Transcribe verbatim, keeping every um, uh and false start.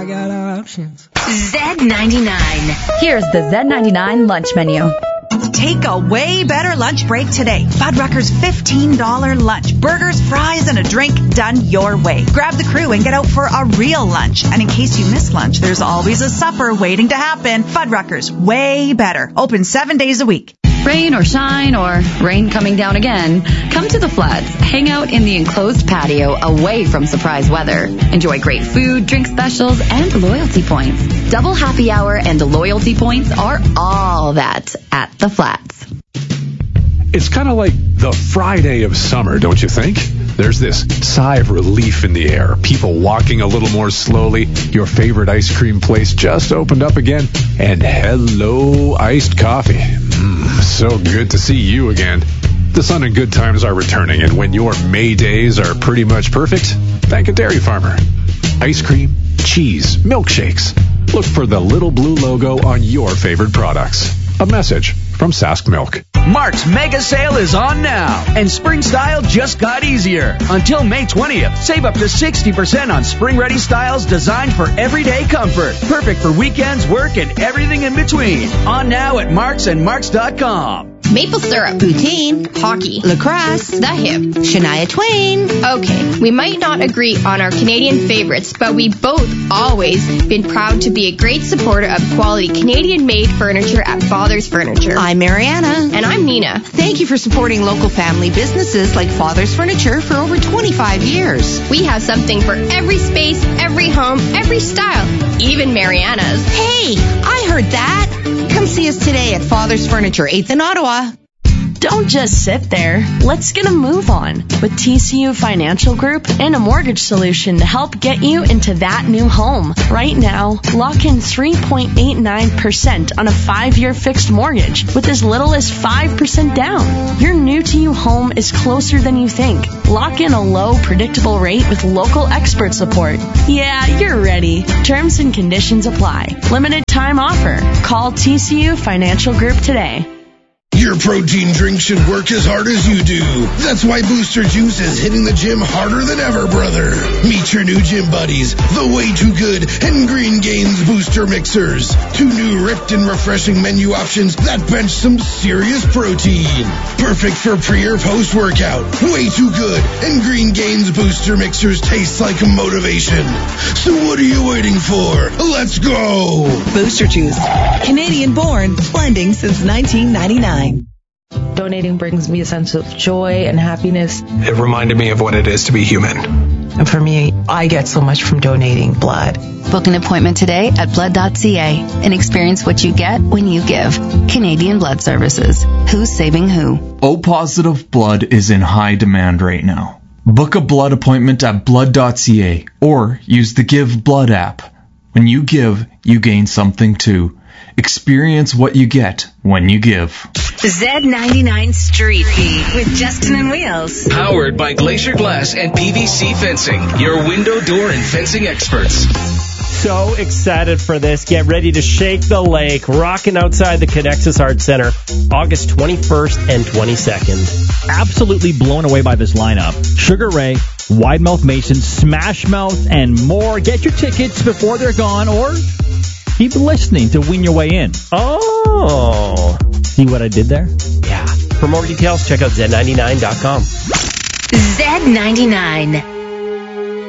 got options. Z ninety-nine. Here's the Z ninety-nine lunch menu. Take a way better lunch break today. Fuddruckers fifteen dollars lunch. Burgers, fries, and a drink done your way. Grab the crew and get out for a real lunch. And in case you miss lunch, there's always a supper waiting to happen. Fuddruckers, way better. Open seven days a week. Rain or shine or rain coming down again, come to the Flats. Hang out in the enclosed patio away from surprise weather. Enjoy great food, drink specials, and loyalty points. Double happy hour and loyalty points are all that at the Flats. It's kind of like the Friday of summer, don't you think? There's this sigh of relief in the air. People walking a little more slowly. Your favorite ice cream place just opened up again. And hello, iced coffee. Mm, so good to see you again. The sun and good times are returning, and when your May days are pretty much perfect, thank a dairy farmer. Ice cream, cheese, milkshakes. Look for the little blue logo on your favorite products. A message from Sask Milk. Mark's Mega Sale is on now, and spring style just got easier. Until May twentieth, save up to sixty percent on spring-ready styles designed for everyday comfort. Perfect for weekends, work, and everything in between. On now at Marks and Marks dot com. Maple syrup, poutine, hockey, lacrosse, the hip, Shania Twain. Okay, we might not agree on our Canadian favorites, but we both always been proud to be a great supporter of quality Canadian-made furniture at Father's Furniture. I'm Mariana. And I'm Nina. Thank you for supporting local family businesses like Father's Furniture for over twenty-five years. We have something for every space, every home, every style, even Mariana's. Hey, I heard that. Come see us today at Father's Furniture, eighth in Ottawa. Don't just sit there. Let's get a move on with T C U Financial Group and a mortgage solution to help get you into that new home. Right now, lock in three point eight nine percent on a five-year fixed mortgage with as little as five percent down. Your new to you home is closer than you think. Lock in a low, predictable rate with local expert support. Yeah, you're ready. Terms and conditions apply. Limited time offer. Call T C U Financial Group today. Your protein drink should work as hard as you do. That's why Booster Juice is hitting the gym harder than ever, brother. Meet your new gym buddies, the Way Too Good and Green Gains Booster Mixers. Two new ripped and refreshing menu options that bench some serious protein. Perfect for pre or post workout. Way Too Good and Green Gains Booster Mixers taste like motivation. So what are you waiting for? Let's go! Booster Juice. Canadian born, blending since nineteen ninety-nine. Donating brings me a sense of joy and happiness. It reminded me of what it is to be human. And for me, I get so much from donating blood. Book an appointment today at blood dot c a and experience what you get when you give. Canadian Blood Services. Who's saving who? O-positive blood is in high demand right now. Book a blood appointment at blood dot c a or use the Give Blood app. When you give, you gain something too. Experience what you get when you give. Z ninety-nine Street Feed with Justin and Wheels. Powered by Glacier Glass and P V C Fencing, your window, door, and fencing experts. So excited for this. Get ready to shake the lake. Rocking outside the Connexus Arts Center, August twenty-first and twenty-second. Absolutely blown away by this lineup. Sugar Ray, Wide Mouth Mason, Smash Mouth, and more. Get your tickets before they're gone, or keep listening to win your way in. Oh. See what I did there? Yeah. For more details, check out Z ninety-nine dot com. Z ninety-nine.